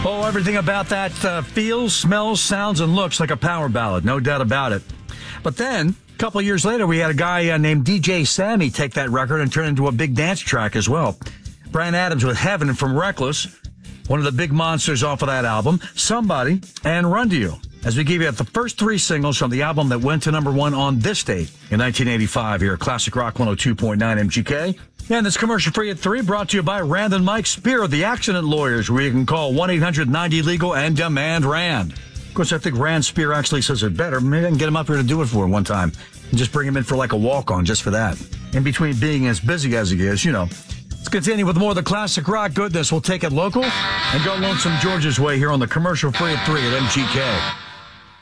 Oh, everything about that feels, smells, sounds, and looks like a power ballad. No doubt about it. But then, a couple of years later, we had a guy named DJ Sammy take that record and turn it into a big dance track as well. Bryan Adams with Heaven from Reckless, one of the big monsters off of that album, Somebody, and Run to You, as we give you the first three singles from the album that went to number one on this date in 1985 here at Classic Rock 102.9 MGK. And it's commercial-free at 3, brought to you by Rand and Mike Spear, the accident lawyers, where you can call 1-800-90-LEGAL and demand Rand. Of course, I think Rand Spear actually says it better. Maybe I can get him up here to do it for him one time and just bring him in for like a walk-on just for that. In between being as busy as he is, you know. Let's continue with more of the classic rock goodness. We'll take it local and go Lonesome George's way here on the commercial-free at 3 at MGK.